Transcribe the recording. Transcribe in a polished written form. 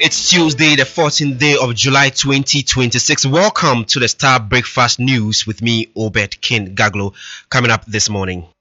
It's Tuesday, the 14th day of July 2026. Welcome to the Star Breakfast News with me, Obed King Gaglo, coming up this morning.